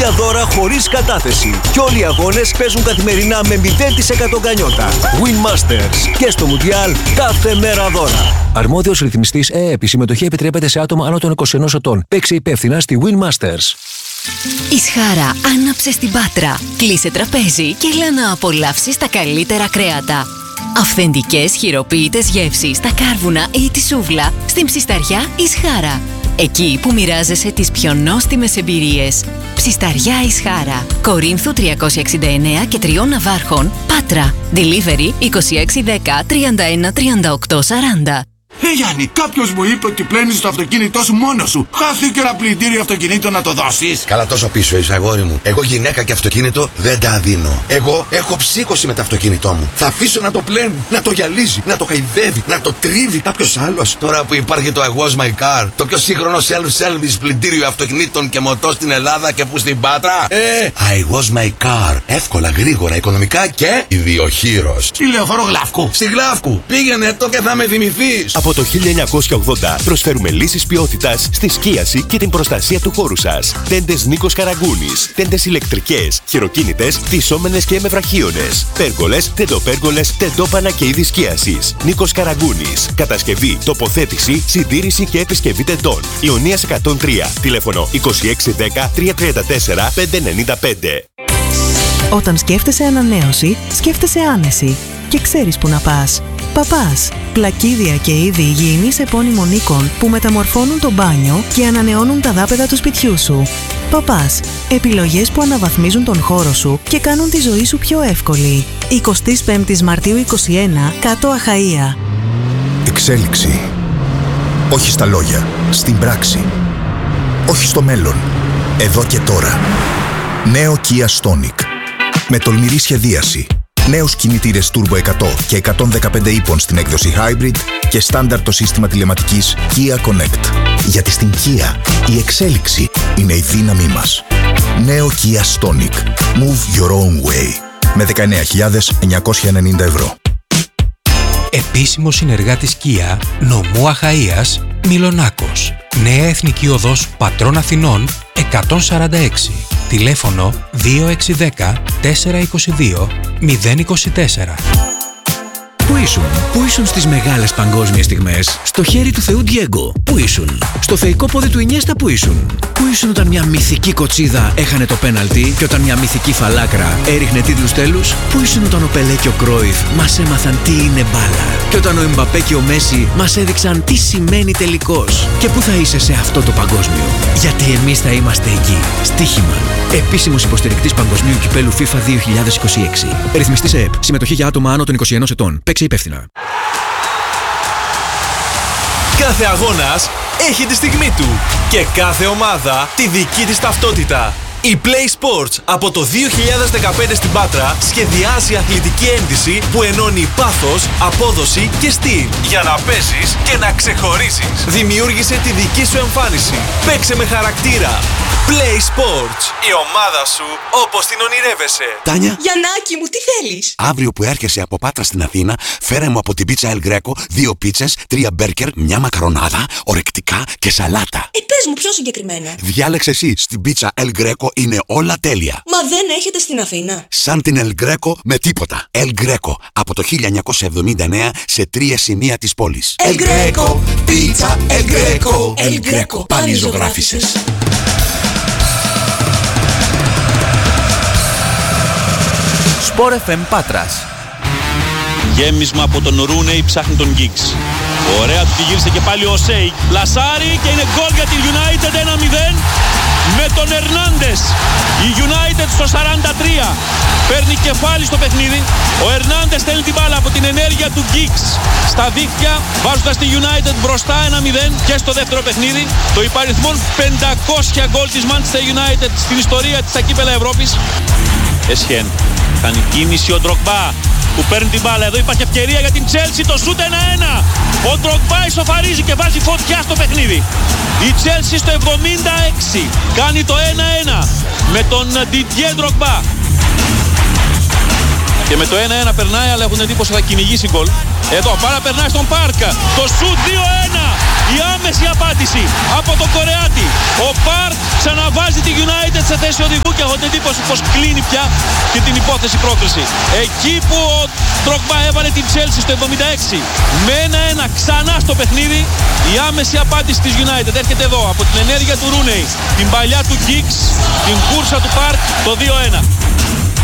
1000 δώρα χωρίς κατάθεση. Και όλοι οι αγώνες παίζουν καθημερινά με 0% γκανιότα. Win Masters. Και στο Μουντιάλ κάθε μέρα δώρα. Αρμόδιος ρυθμιστής ΕΕΠ. Η συμμετοχή επιτρέπεται σε άτομα άνω των 21 ετών. Παίξε υπεύθυνα στη Win Masters. Η Σχάρα άναψε στην Πάτρα. Κλείσε τραπέζι και έλα να απολαύσεις τα καλύτερα κρέατα. Αυθεντικές χειροποίητες γεύσεις στα κάρβουνα ή τη σούβλα στην ψισταριά η Σχάρα. Εκεί που μοιράζεσαι τις πιο νόστιμες εμπειρίες. Ψισταριά η Σχάρα. Κορίνθου 369 και 3 Ναβάρχων, Πάτρα. Delivery 2610 31 38 40. Γιάννη, κάποιος μου είπε ότι πλένεις το αυτοκίνητό σου μόνος σου. Χάθηκε ένα πλυντήριο αυτοκινήτων να το δώσεις. Καλά, τόσο πίσω είσαι, αγόρι μου. Εγώ γυναίκα και αυτοκίνητο δεν τα δίνω. Εγώ έχω ψύχωση με το αυτοκίνητό μου. Θα αφήσω να το πλένει, να το γυαλίζει, να το χαϊδεύει, να το τρίβει κάποιος άλλος. Τώρα που υπάρχει το I Was My Car, το πιο σύγχρονο self-service πλυντήριο αυτοκινήτων και μοτό στην Ελλάδα και που στην Πάτρα. I Was My Car. Εύκολα, γρήγορα, οικονομικά και ιδιοχείρος. Στη Λεωφόρο Γλαύκου. Στη Γλαύκου. Πήγαινε το και θα με θυμηθείς. Από το 1980 προσφέρουμε λύσεις ποιότητας στη σκίαση και την προστασία του χώρου σας. Τέντες Νίκος Καραγκούνης. Τέντες ηλεκτρικές, χειροκίνητες, φυσσόμενες και εμευραχίονες. Πέργολες, τεντοπέργολες, τεντόπανα και είδη σκίασης. Νίκος Καραγκούνης. Κατασκευή, τοποθέτηση, συντήρηση και επισκευή τεντών. Ιωνίας 103. Τηλέφωνο 2610 334 595. Όταν σκέφτεσαι ανανέωση, σκέφτεσαι άνεση. Και ξέρεις που να πας. Παπάς. Πλακίδια και είδη υγιεινής επώνυμων οίκων που μεταμορφώνουν το μπάνιο και ανανεώνουν τα δάπεδα του σπιτιού σου. Παπάς. Επιλογές που αναβαθμίζουν τον χώρο σου και κάνουν τη ζωή σου πιο εύκολη. 25 Μαρτίου 21, Κάτω Αχαΐα. Εξέλιξη. Όχι στα λόγια, στην πράξη. Όχι στο μέλλον, εδώ και τώρα. Νέο Kia Stonic. Με τολμηρή σχεδίαση. Νέους κινητήρες Turbo 100 και 115 ύπων στην έκδοση Hybrid και στάνταρ το σύστημα τηλεματικής Kia Connect. Γιατί στην Kia η εξέλιξη είναι η δύναμή μας. Νέο Kia Stonic. Move your own way. Με 19.990 ευρώ. Επίσημος συνεργάτης Kia, νομού Αχαΐας, Μιλονάκος. Νέα Εθνική Οδός Πατρών Αθηνών 146. Τηλέφωνο 2610 422 024. Πού ήσουν στις μεγάλες παγκόσμιες στιγμές? Στο χέρι του Θεού Ντιέγκο. Πού ήσουν? Στο θεϊκό πόδι του Ινιέστα. Πού ήσουν? Πού ήσουν όταν μια μυθική κοτσίδα έχανε το πέναλτι και όταν μια μυθική φαλάκρα έριχνε τίτλους τέλους? Πού ήσουν όταν ο Πελέ και ο Κρόιφ μας έμαθαν τι είναι μπάλα και όταν ο Εμπαπέ και ο Μέση μας έδειξαν τι σημαίνει τελικός? Και πού θα είσαι σε αυτό το παγκόσμιο? Γιατί εμείς θα είμαστε εκεί. Στοίχημα. Επίσημος υποστηρικτής Παγκοσμίου Κυπέλου FIFA 2026. Ρυθμιστής ΕΕΠ. Συμμετοχή για άτομα άνω των 21 ετών. Παίξε υπεύθυνα. Κάθε αγώνας έχει τη στιγμή του και κάθε ομάδα τη δική της ταυτότητα. Η Play Sports από το 2015 στην Πάτρα σχεδιάζει αθλητική ένδυση που ενώνει πάθος, απόδοση και στυλ για να παίζεις και να ξεχωρίσεις. Δημιούργησε τη δική σου εμφάνιση. Παίξε με χαρακτήρα. Play Sports. Η ομάδα σου όπως την ονειρεύεσαι. Τάνια. Γιαννάκη μου, τι θέλεις? Αύριο που έρχεσαι από Πάτρα στην Αθήνα, φέρε μου από την πίτσα El Greco 2 πίτσες, 3 μπέρκερ, μια μακαρονάδα, ορεκτικά και σαλάτα. Πες μου πιο συγκεκριμένα. Διάλεξε εσύ. Στην πίτσα El Greco είναι όλα τέλεια. Μα δεν έχετε στην Αθήνα? Σαν την El Greco με τίποτα. El Greco από το 1979 σε 3 σημεία της πόλης. El Greco, πίτσα El Greco. El Greco. Πάλι ζωγράφισες. Sport FM Πάτρας. Γέμισμα από τον Ρούνεϊ, ψάχνει τον Γκίξ. Ωραία του τη γύρισε και πάλι ο Σέι. Λασάρι και είναι γκολ για την United 1-0 με τον Ερνάντες. Η United στο 43 παίρνει κεφάλι στο παιχνίδι. Ο Ερνάντες στέλνει την μπάλα από την ενέργεια του Γκίξ στα δίχτυα, βάζοντας τη United μπροστά 1-0 και στο δεύτερο παιχνίδι. Το υπαριθμόν 500 γκολ της Manchester United στην ιστορία της στα κύπελα Ευρώπης. Εσχέν, κάνει κίνηση ο Ντρογκμπά που παίρνει την μπάλα. Εδώ υπάρχει ευκαιρία για την Chelsea, το σούτ 1-1. Ο Ντρογκμπά ισοφαρίζει και βάζει φωτιά στο παιχνίδι. Η Chelsea στο 76 κάνει το 1-1 με τον Didier Ντρογκμπά. Και με το 1-1 περνάει, αλλά έχουν εντύπωση θα κυνηγήσει γκολ. Εδώ πάρα περνάει στον Πάρκα. Το σούτ 2-1. Η άμεση απάντηση από τον Κορεάτη. Ο Πάρτ ξαναβάζει τη United σε θέση οδηγού και έχω την εντύπωση πως κλείνει πια και την υπόθεση πρόκριση. Εκεί που ο Ντρογμπά έβαλε την Chelsea στο 76 με 1-1 ξανά στο παιχνίδι, η άμεση απάντηση της United έρχεται εδώ από την ενέργεια του Ρούνεϊ, την παλιά του Giggs, την κούρσα του Πάρτ, το 2-1.